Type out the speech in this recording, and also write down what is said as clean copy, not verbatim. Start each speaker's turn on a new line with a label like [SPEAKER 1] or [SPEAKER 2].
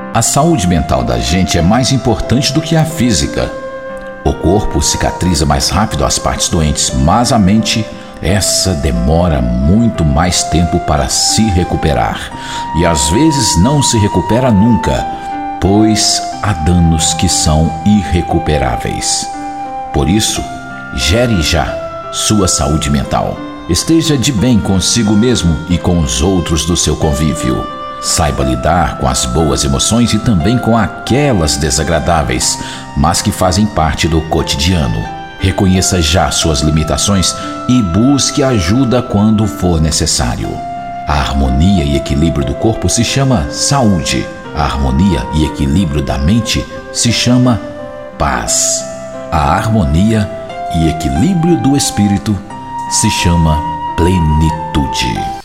[SPEAKER 1] A saúde mental da gente é mais importante do que a física. O corpo cicatriza mais rápido as partes doentes, mas a mente, essa demora muito mais tempo para se recuperar. E às vezes não se recupera nunca, pois há danos que são irrecuperáveis. Por isso, gere já sua saúde mental. Esteja de bem consigo mesmo e com os outros do seu convívio. Saiba lidar com as boas emoções e também com aquelas desagradáveis, mas que fazem parte do cotidiano. Reconheça já suas limitações e busque ajuda quando for necessário. A harmonia e equilíbrio do corpo se chama saúde. A harmonia e equilíbrio da mente se chama paz. A harmonia e equilíbrio do espírito se chama plenitude.